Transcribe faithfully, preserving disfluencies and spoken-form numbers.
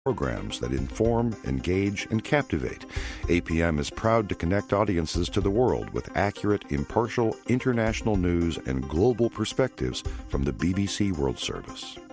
programs that inform, engage, and captivate. A P M is proud to connect audiences to the world with accurate, impartial, international news and global perspectives from the B B C World Service.